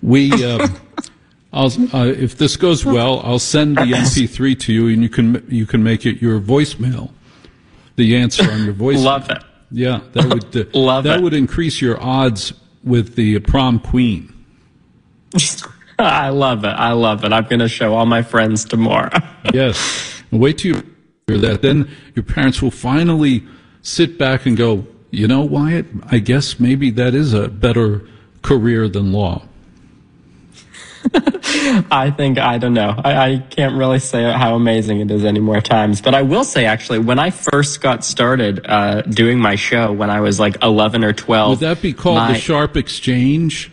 We, if this goes well, I'll send the MP3 to you, and you can make it your voicemail. The answer on your voicemail. Love it. Yeah, that would increase your odds with the prom queen. I love it. I'm going to show all my friends tomorrow. Yes. Wait till you hear that. Then your parents will finally sit back and go, you know, Wyatt, I guess maybe that is a better career than law. I don't know. I can't really say how amazing it is any more times. But I will say, actually, when I first got started doing my show when I was like 11 or 12. Would that be called the Sharp Exchange?